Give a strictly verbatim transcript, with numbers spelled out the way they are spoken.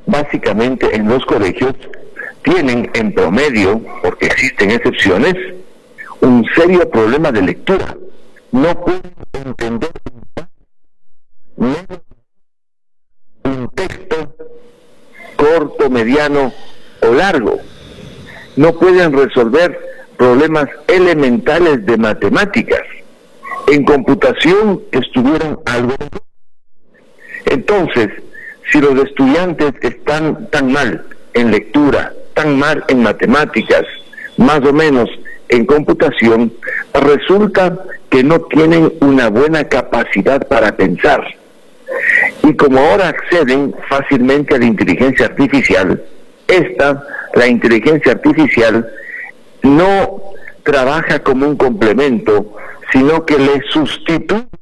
básicamente en los colegios tienen en promedio, porque existen excepciones, un serio problema de lectura. No pueden entender un texto corto, mediano o largo. No pueden resolver problemas elementales de matemáticas. En computación estuvieron algo. Entonces, si los estudiantes están tan mal en lectura, tan mal en matemáticas, más o menos en computación, resulta que no tienen una buena capacidad para pensar. Y como ahora acceden fácilmente a la inteligencia artificial, esta, la inteligencia artificial, no trabaja como un complemento, sino que le sustituye